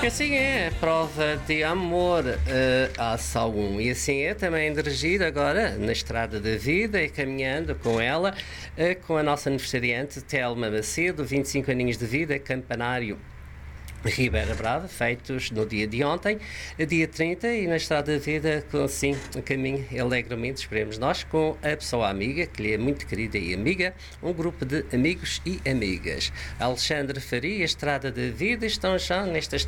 Assim é, prova de amor a algum. E assim é também dirigir agora na estrada da vida e caminhando com ela, com a nossa aniversariante Telma Macedo, 25 aninhos de vida, campanário Ribeira Brava, feitos no dia de ontem, dia 30, e na estrada da vida, com sim, um caminho alegremente, esperemos nós, com a pessoa amiga, que lhe é muito querida e amiga, um grupo de amigos e amigas. Alexandre Faria, estrada da vida, estão já nesta